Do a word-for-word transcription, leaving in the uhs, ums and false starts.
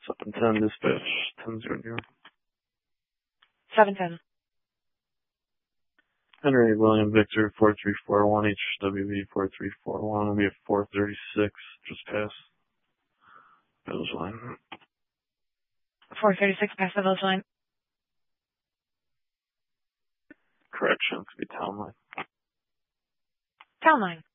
seven ten dispatch, ten zero zero. seven ten. Henry William Victor, four three four one, H W V four three four one, will be at four thirty-six, just past Village Line. four thirty-six past the Village Line. Correction, it could be Town Line. Town Line.